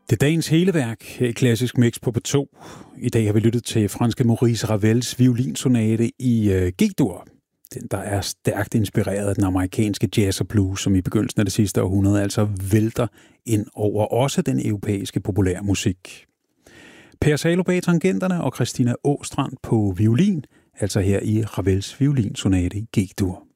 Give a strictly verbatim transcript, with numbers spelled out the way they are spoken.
Det er dagens hele værk her i Klassisk Mix på P to. I dag har vi lyttet til franske Maurice Ravels violinsonate i uh, G-dur. Den, der er stærkt inspireret af den amerikanske jazz og blues, som i begyndelsen af det sidste århundrede altså vælter ind over også den europæiske populære musik. Per Salo bag tangenterne og Christina Åstrand på violin, altså her i Ravels violinsonate i G-dur.